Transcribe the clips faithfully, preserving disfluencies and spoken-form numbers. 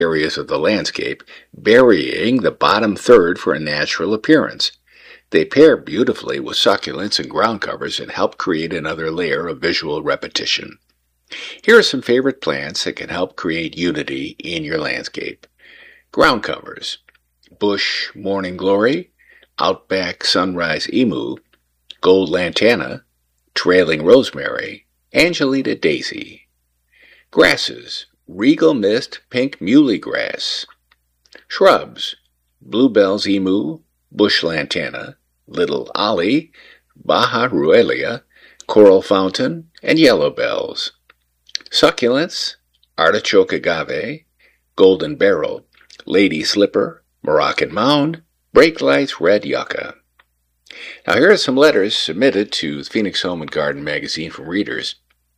areas of the landscape, burying the bottom third for a natural appearance. They pair beautifully with succulents and ground covers and help create another layer of visual repetition. Here are some favorite plants that can help create unity in your landscape. Ground covers: bush morning glory, outback sunrise emu, gold lantana, trailing rosemary, Angelita daisy. Grasses: regal mist pink muhly grass. Shrubs: bluebells emu, bush lantana, little ollie, Baja ruelia, coral fountain, and yellow bells. Succulents: artichoke agave, golden barrel, lady slipper, Moroccan mound, brake lights red yucca. Now here are some letters submitted to Phoenix Home and Garden magazine from readers.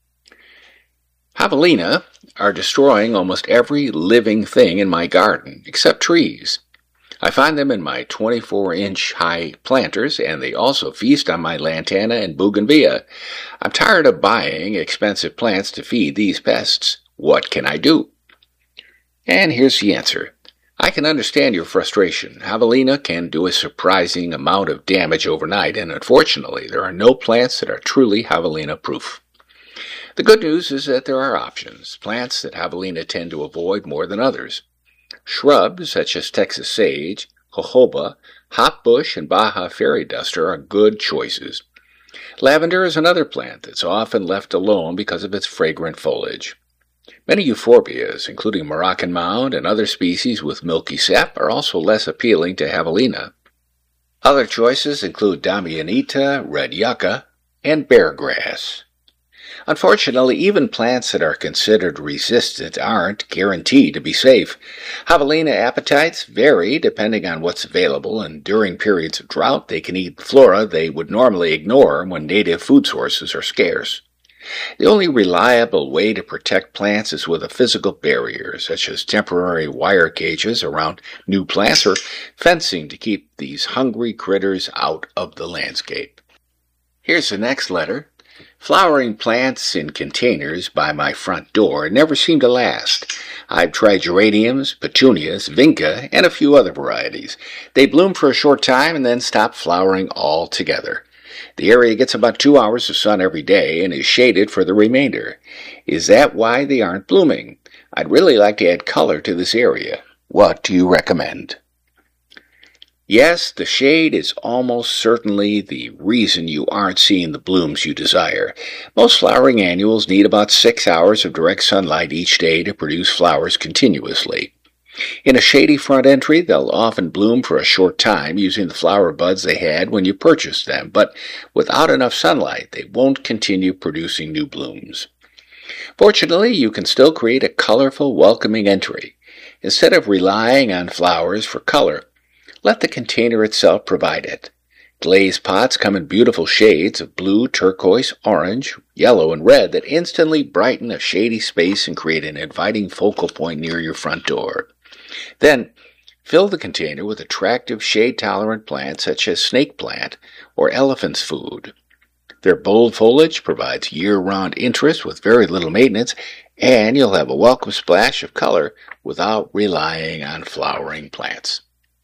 Javelina are destroying almost every living thing in my garden, except trees. I find them in my twenty-four inch high planters, and they also feast on my lantana and bougainvillea. I'm tired of buying expensive plants to feed these pests. What can I do? And here's the answer. I can understand your frustration. Javelina can do a surprising amount of damage overnight, and unfortunately, there are no plants that are truly javelina-proof. The good news is that there are options, plants that javelina tend to avoid more than others. Shrubs such as Texas sage, jojoba, hopbush, and Baja fairy duster are good choices. Lavender is another plant that's often left alone because of its fragrant foliage. Many euphorbias, including Moroccan mound and other species with milky sap, are also less appealing to javelina. Other choices include damianita, red yucca, and bear grass. Unfortunately, even plants that are considered resistant aren't guaranteed to be safe. Javelina appetites vary depending on what's available, and during periods of drought they can eat flora they would normally ignore when native food sources are scarce. The only reliable way to protect plants is with a physical barrier, such as temporary wire cages around new plants or fencing to keep these hungry critters out of the landscape. Here's the next letter. Flowering plants in containers by my front door never seem to last. I've tried geraniums, petunias, vinca, and a few other varieties. They bloom for a short time and then stop flowering altogether. The area gets about two hours of sun every day and is shaded for the remainder. Is that why they aren't blooming? I'd really like to add color to this area. What do you recommend? Yes, the shade is almost certainly the reason you aren't seeing the blooms you desire. Most flowering annuals need about six hours of direct sunlight each day to produce flowers continuously. In a shady front entry, they'll often bloom for a short time using the flower buds they had when you purchased them, but without enough sunlight, they won't continue producing new blooms. Fortunately, you can still create a colorful, welcoming entry. Instead of relying on flowers for color, let the container itself provide it. Glazed pots come in beautiful shades of blue, turquoise, orange, yellow, and red that instantly brighten a shady space and create an inviting focal point near your front door. Then, fill the container with attractive shade-tolerant plants such as snake plant or elephant's food. Their bold foliage provides year-round interest with very little maintenance, and you'll have a welcome splash of color without relying on flowering plants.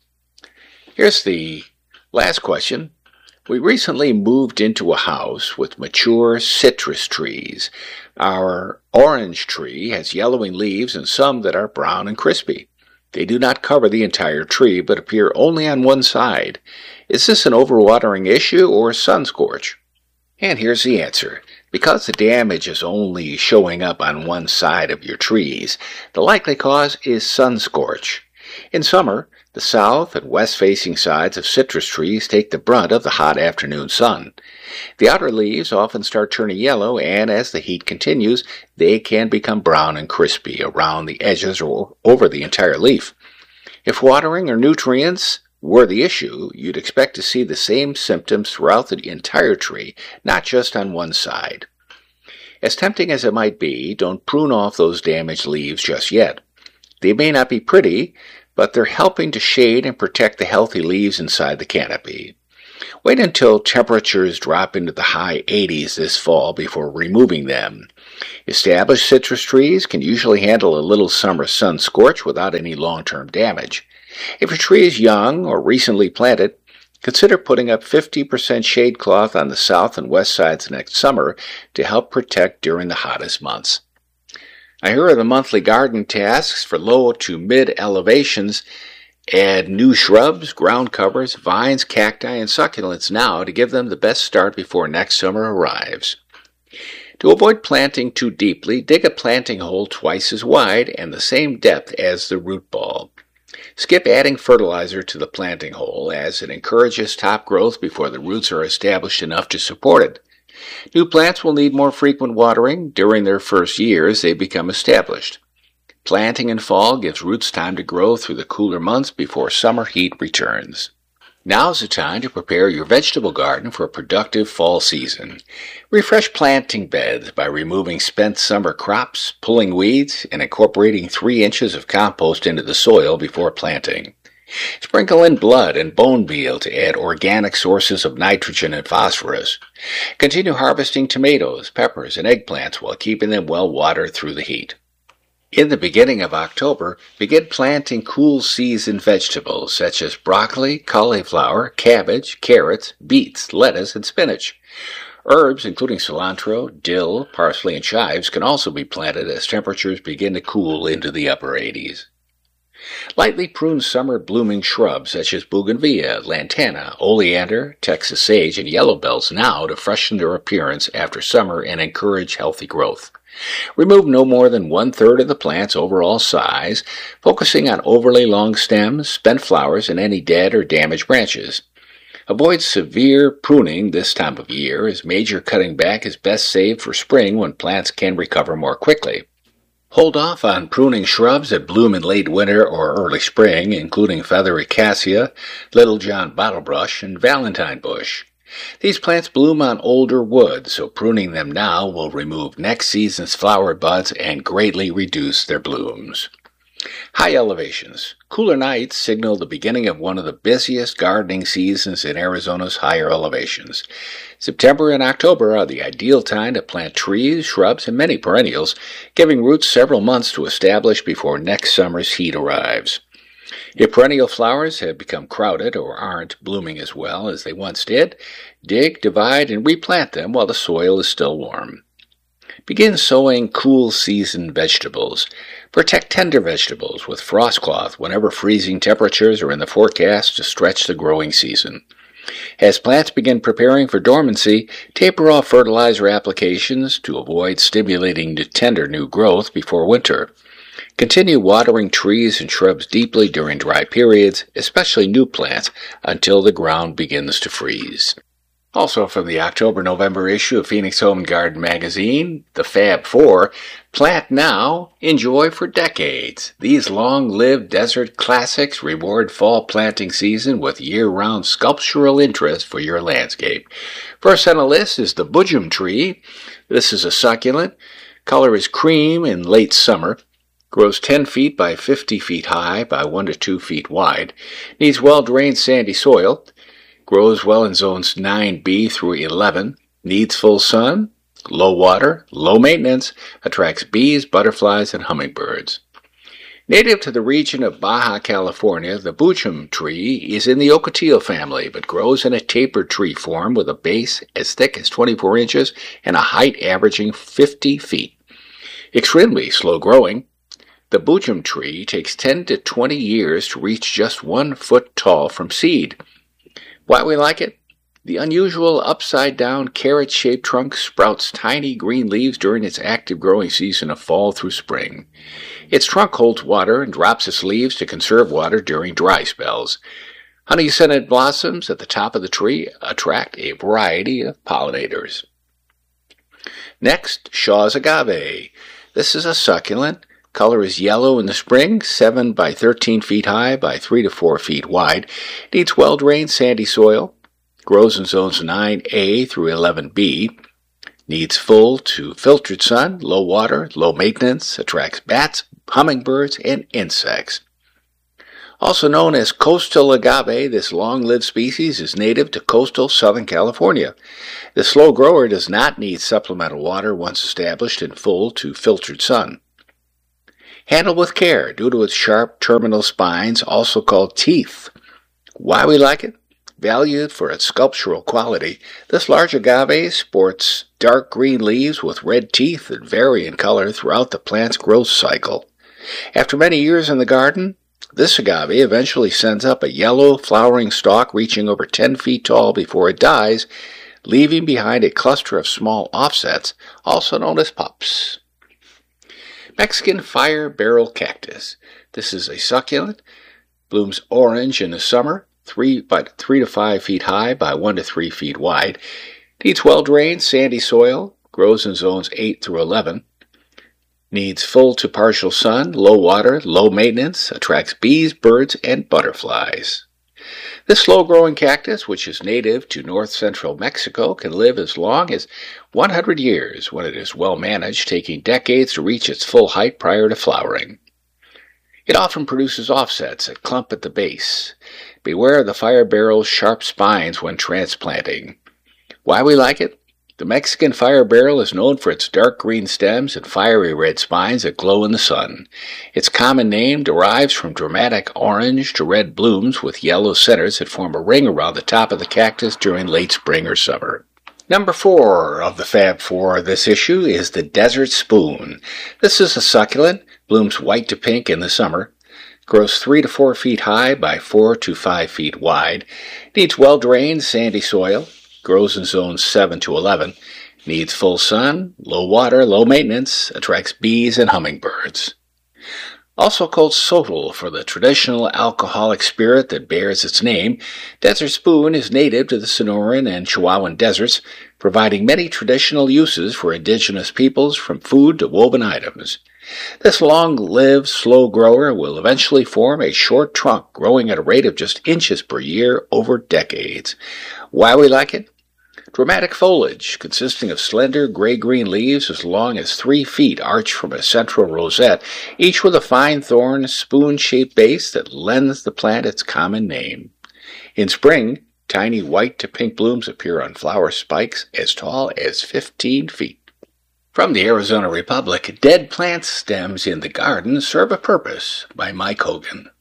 Here's the last question. We recently moved into a house with mature citrus trees. Our orange tree has yellowing leaves and some that are brown and crispy. They do not cover the entire tree, but appear only on one side. Is this an overwatering issue or sun scorch? And here's the answer. Because the damage is only showing up on one side of your trees, the likely cause is sun scorch. In summer, the south and west-facing sides of citrus trees take the brunt of the hot afternoon sun. The outer leaves often start turning yellow, and as the heat continues, they can become brown and crispy around the edges or over the entire leaf. If watering or nutrients were the issue, you'd expect to see the same symptoms throughout the entire tree, not just on one side. As tempting as it might be, don't prune off those damaged leaves just yet. They may not be pretty, but they're helping to shade and protect the healthy leaves inside the canopy. Wait until temperatures drop into the high eighties this fall before removing them. Established citrus trees can usually handle a little summer sun scorch without any long-term damage. If your tree is young or recently planted, consider putting up fifty percent shade cloth on the south and west sides next summer to help protect during the hottest months. Now, here are the monthly garden tasks for low to mid elevations. Add new shrubs, ground covers, vines, cacti, and succulents now to give them the best start before next summer arrives. To avoid planting too deeply, dig a planting hole twice as wide and the same depth as the root ball. Skip adding fertilizer to the planting hole as it encourages top growth before the roots are established enough to support it. New plants will need more frequent watering during their first year as they become established. Planting in fall gives roots time to grow through the cooler months before summer heat returns. Now's the time to prepare your vegetable garden for a productive fall season. Refresh planting beds by removing spent summer crops, pulling weeds, and incorporating three inches of compost into the soil before planting. Sprinkle in blood and bone meal to add organic sources of nitrogen and phosphorus. Continue harvesting tomatoes, peppers, and eggplants while keeping them well watered through the heat. In the beginning of October, begin planting cool season vegetables such as broccoli, cauliflower, cabbage, carrots, beets, lettuce, and spinach. Herbs, including cilantro, dill, parsley, and chives, can also be planted as temperatures begin to cool into the upper eighties. Lightly prune summer blooming shrubs such as bougainvillea, lantana, oleander, Texas sage, and yellow bells now to freshen their appearance after summer and encourage healthy growth. Remove no more than one-third of the plant's overall size, focusing on overly long stems, spent flowers, and any dead or damaged branches. Avoid severe pruning this time of year, as major cutting back is best saved for spring when plants can recover more quickly. Hold off on pruning shrubs that bloom in late winter or early spring, including feathery cassia, Little John bottlebrush, and valentine bush. These plants bloom on older wood, so pruning them now will remove next season's flower buds and greatly reduce their blooms. High elevations. Cooler nights signal the beginning of one of the busiest gardening seasons in Arizona's higher elevations. September and October are the ideal time to plant trees, shrubs, and many perennials, giving roots several months to establish before next summer's heat arrives. If perennial flowers have become crowded or aren't blooming as well as they once did, dig, divide, and replant them while the soil is still warm. Begin sowing cool season vegetables. Protect tender vegetables with frost cloth whenever freezing temperatures are in the forecast to stretch the growing season. As plants begin preparing for dormancy, taper off fertilizer applications to avoid stimulating the tender new growth before winter. Continue watering trees and shrubs deeply during dry periods, especially new plants, until the ground begins to freeze. Also from the October-November issue of Phoenix Home and Garden magazine, the Fab Four, plant now, enjoy for decades. These long-lived desert classics reward fall planting season with year-round sculptural interest for your landscape. First on the list is the Boojum tree. This is a succulent. Color is cream in late summer. Grows ten feet by fifty feet high by one to two feet wide. Needs well-drained sandy soil. Grows well in zones nine B through eleven. Needs full sun. Low water. Low maintenance. Attracts bees, butterflies, and hummingbirds. Native to the region of Baja California, the Boojum tree is in the Ocotillo family, but grows in a tapered tree form with a base as thick as twenty-four inches and a height averaging fifty feet. Extremely slow growing. The Boojum tree takes ten to twenty years to reach just one foot tall from seed. Why we like it? The unusual upside-down carrot-shaped trunk sprouts tiny green leaves during its active growing season of fall through spring. Its trunk holds water and drops its leaves to conserve water during dry spells. Honey-scented blossoms at the top of the tree attract a variety of pollinators. Next, Shaw's agave. This is a succulent. Color is yellow in the spring, seven by thirteen feet high by three to four feet wide. Needs well-drained sandy soil. Grows in zones nine A through eleven B. Needs full to filtered sun, low water, low maintenance. Attracts bats, hummingbirds, and insects. Also known as coastal agave, this long-lived species is native to coastal Southern California. The slow grower does not need supplemental water once established in full to filtered sun. Handled with care due to its sharp terminal spines, also called teeth. Why we like it? Valued for its sculptural quality, this large agave sports dark green leaves with red teeth that vary in color throughout the plant's growth cycle. After many years in the garden, this agave eventually sends up a yellow flowering stalk reaching over ten feet tall before it dies, leaving behind a cluster of small offsets, also known as pups. Mexican fire barrel cactus. This is a succulent, blooms orange in the summer, three by three to five feet high by one to three feet wide. Needs well-drained, sandy soil. Grows in zones eight through eleven. Needs full to partial sun, low water, low maintenance. Attracts bees, birds, and butterflies. This slow-growing cactus, which is native to north-central Mexico, can live as long as one hundred years when it is well managed, taking decades to reach its full height prior to flowering. It often produces offsets, a clump at the base. Beware of the fire barrel's sharp spines when transplanting. Why we like it? The Mexican fire barrel is known for its dark green stems and fiery red spines that glow in the sun. Its common name derives from dramatic orange to red blooms with yellow centers that form a ring around the top of the cactus during late spring or summer. Number four of the Fab Four of this issue is the Desert Spoon. This is a succulent, blooms white to pink in the summer. Grows three to four feet high by four to five feet wide. Needs well-drained, sandy soil. Grows in zones seven to eleven. Needs full sun, low water, low maintenance. Attracts bees and hummingbirds. Also called Sotol for the traditional alcoholic spirit that bears its name, Desert Spoon is native to the Sonoran and Chihuahuan deserts, providing many traditional uses for indigenous peoples from food to woven items. This long-lived, slow grower will eventually form a short trunk growing at a rate of just inches per year over decades. Why we like it? Dramatic foliage, consisting of slender gray-green leaves as long as three feet arch from a central rosette, each with a fine thorn, spoon-shaped base that lends the plant its common name. In spring, tiny white to pink blooms appear on flower spikes as tall as fifteen feet. From the Arizona Republic, Dead Plant Stems in the Garden Serve a Purpose by Mike Hogan.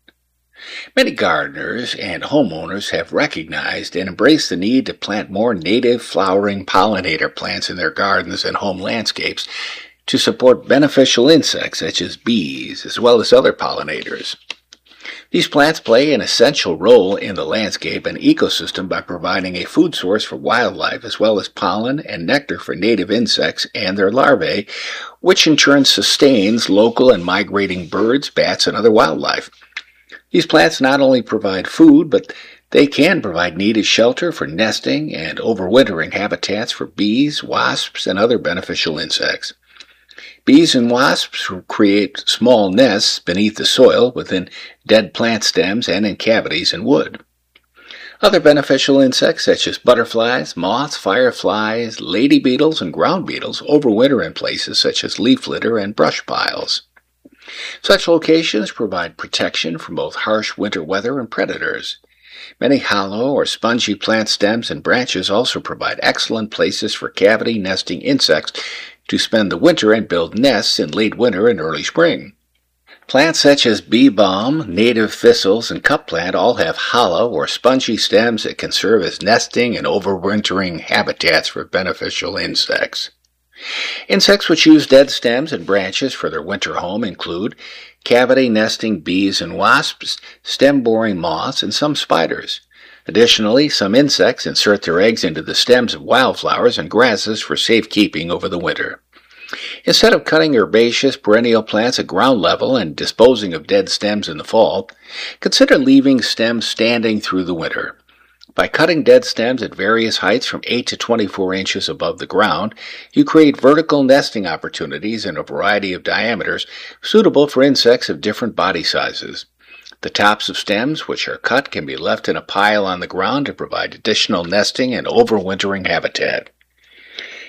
Many gardeners and homeowners have recognized and embraced the need to plant more native flowering pollinator plants in their gardens and home landscapes to support beneficial insects such as bees, as well as other pollinators. These plants play an essential role in the landscape and ecosystem by providing a food source for wildlife as well as pollen and nectar for native insects and their larvae, which in turn sustains local and migrating birds, bats, and other wildlife. These plants not only provide food, but they can provide needed shelter for nesting and overwintering habitats for bees, wasps, and other beneficial insects. Bees and wasps create small nests beneath the soil, within dead plant stems, and in cavities in wood. Other beneficial insects such as butterflies, moths, fireflies, lady beetles, and ground beetles overwinter in places such as leaf litter and brush piles. Such locations provide protection from both harsh winter weather and predators. Many hollow or spongy plant stems and branches also provide excellent places for cavity nesting insects to spend the winter and build nests in late winter and early spring. Plants such as bee balm, native thistles, and cup plant all have hollow or spongy stems that can serve as nesting and overwintering habitats for beneficial insects. Insects which use dead stems and branches for their winter home include cavity nesting bees and wasps, stem-boring moths, and some spiders. Additionally, some insects insert their eggs into the stems of wildflowers and grasses for safekeeping over the winter. Instead of cutting herbaceous perennial plants at ground level and disposing of dead stems in the fall, consider leaving stems standing through the winter. By cutting dead stems at various heights from eight to twenty-four inches above the ground, you create vertical nesting opportunities in a variety of diameters suitable for insects of different body sizes. The tops of stems which are cut can be left in a pile on the ground to provide additional nesting and overwintering habitat.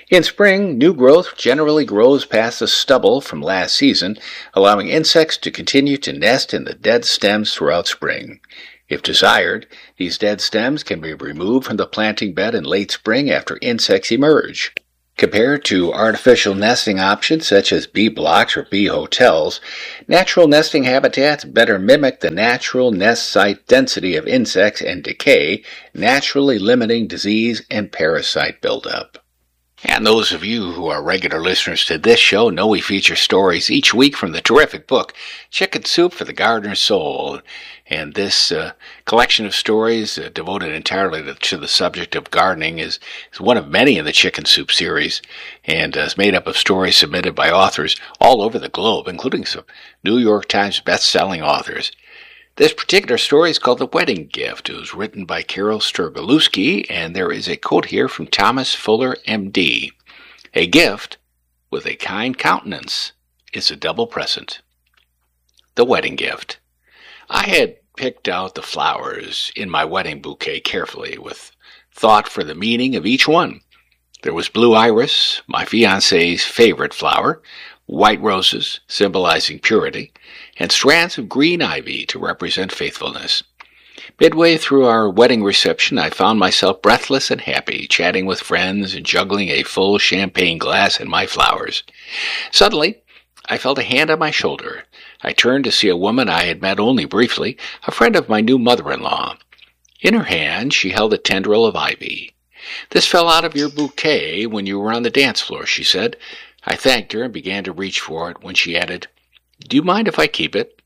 In spring, new growth generally grows past the stubble from last season, allowing insects to continue to nest in the dead stems throughout spring. If desired, these dead stems can be removed from the planting bed in late spring after insects emerge. Compared to artificial nesting options such as bee blocks or bee hotels, natural nesting habitats better mimic the natural nest site density of insects and decay, naturally limiting disease and parasite buildup. And those of you who are regular listeners to this show know we feature stories each week from the terrific book, Chicken Soup for the Gardener's Soul. And this uh, collection of stories uh, devoted entirely to, to the subject of gardening is, is one of many in the Chicken Soup series, and uh, is made up of stories submitted by authors all over the globe, including some New York Times best-selling authors. This particular story is called The Wedding Gift. It was written by Carol Strugolewski, and there is a quote here from Thomas Fuller, M D. A gift with a kind countenance is a double present. The Wedding Gift. I had picked out the flowers in my wedding bouquet carefully, with thought for the meaning of each one. There was blue iris, my fiancé's favorite flower, white roses, symbolizing purity, and strands of green ivy to represent faithfulness. Midway through our wedding reception, I found myself breathless and happy, chatting with friends and juggling a full champagne glass and my flowers. Suddenly, I felt a hand on my shoulder. I turned to see a woman I had met only briefly, a friend of my new mother-in-law. In her hand, she held a tendril of ivy. "This fell out of your bouquet when you were on the dance floor," she said. I thanked her and began to reach for it when she added, "Do you mind if I keep it?"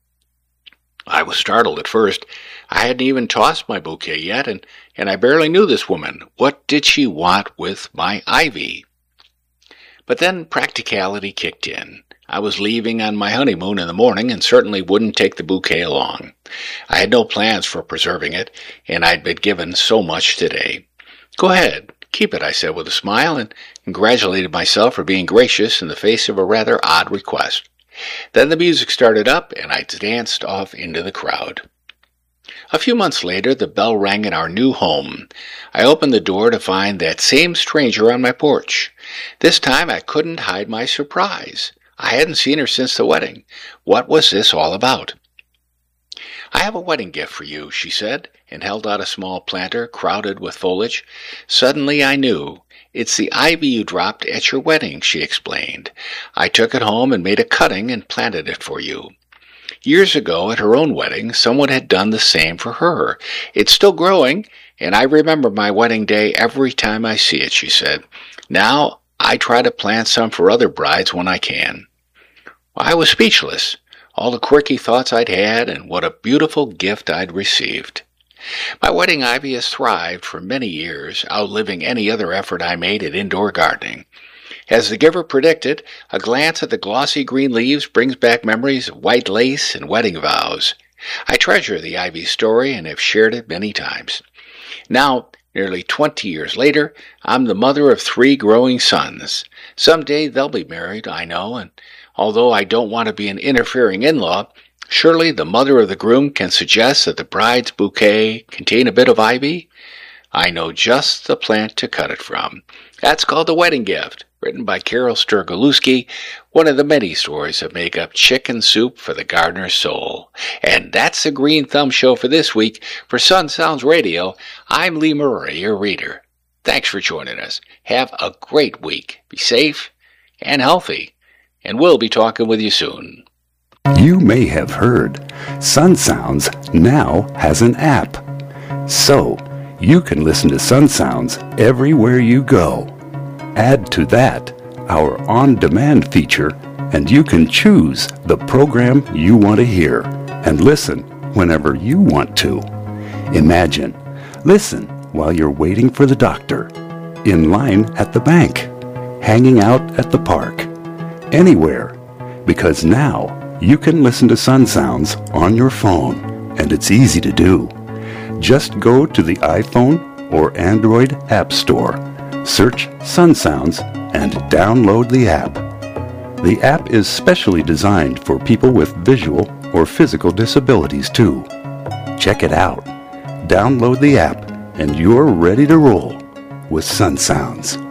I was startled at first. I hadn't even tossed my bouquet yet, and, and I barely knew this woman. What did she want with my ivy? But then practicality kicked in. I was leaving on my honeymoon in the morning and certainly wouldn't take the bouquet along. I had no plans for preserving it, and I'd been given so much today. "Go ahead, keep it," I said with a smile, and congratulated myself for being gracious in the face of a rather odd request. Then the music started up, and I danced off into the crowd. A few months later, the bell rang in our new home. I opened the door to find that same stranger on my porch. This time I couldn't hide my surprise. I hadn't seen her since the wedding. What was this all about? "I have a wedding gift for you," she said, and held out a small planter crowded with foliage. Suddenly I knew. "It's the ivy you dropped at your wedding," she explained. "I took it home and made a cutting and planted it for you." Years ago, at her own wedding, someone had done the same for her. "It's still growing, and I remember my wedding day every time I see it," she said. "Now I try to plant some for other brides when I can." I was speechless. All the quirky thoughts I'd had, and what a beautiful gift I'd received. My wedding ivy has thrived for many years, outliving any other effort I made at indoor gardening. As the giver predicted, a glance at the glossy green leaves brings back memories of white lace and wedding vows. I treasure the ivy story and have shared it many times. Now, nearly twenty years later, I'm the mother of three growing sons. Someday they'll be married, I know, and although I don't want to be an interfering in-law, surely the mother of the groom can suggest that the bride's bouquet contain a bit of ivy? I know just the plant to cut it from. That's called The Wedding Gift, written by Carol Strugolewski, one of the many stories that make up Chicken Soup for the Gardener's Soul. And that's the Green Thumb Show for this week. For Sun Sounds Radio, I'm Lee Murray, your reader. Thanks for joining us. Have a great week. Be safe and healthy, and we'll be talking with you soon. You may have heard Sun Sounds now has an app. So, you can listen to Sun Sounds everywhere you go. Add to that our on-demand feature, and you can choose the program you want to hear and listen whenever you want to. Imagine, listen while you're waiting for the doctor, in line at the bank, hanging out at the park, anywhere, because now you can listen to Sun Sounds on your phone, and it's easy to do. Just go to the iPhone or Android App Store, search Sun Sounds, and download the app. The app is specially designed for people with visual or physical disabilities too. Check it out. Download the app, and you're ready to roll with Sun Sounds.